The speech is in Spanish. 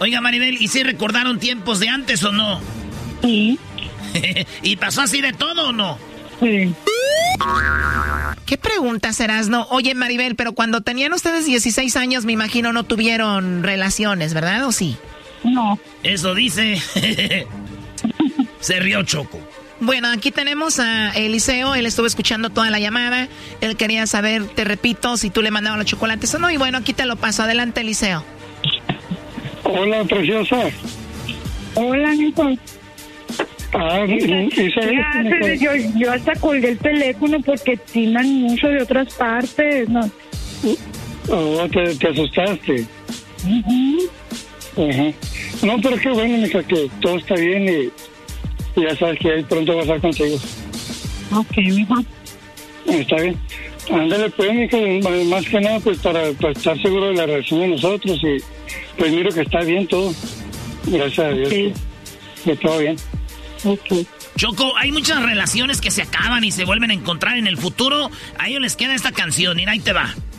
Oiga, Maribel, ¿y si recordaron tiempos de antes o no? Sí. ¿Y pasó así de todo o no? Sí. ¿Qué preguntas, Erasno? Oye, Maribel, pero cuando tenían ustedes 16 años, me imagino no tuvieron relaciones, ¿verdad? ¿O sí? No. Eso dice. Se rió Choco. Bueno, aquí tenemos a Eliseo. Él estuvo escuchando toda la llamada. Él quería saber, te repito, si tú le mandabas los chocolates o no. Y bueno, aquí te lo paso. Adelante, Eliseo. Hola, preciosa. Hola, Nico. ¿Qué haces? Yo hasta colgué el teléfono porque timan mucho de otras partes, ¿no? Oh, te asustaste. Ajá. No, pero qué bueno, mija, que todo está bien y ya sabes que ahí pronto vas a estar contigo. Ok, mija. Está bien. Ándale, pues, mija, más que nada, pues, para estar seguro de la reacción de nosotros y pues miro que está bien todo. Gracias a Dios. Okay. Que todo bien. Ok. Choco, hay muchas relaciones que se acaban y se vuelven a encontrar en el futuro. A ellos les queda esta canción, y ahí te va.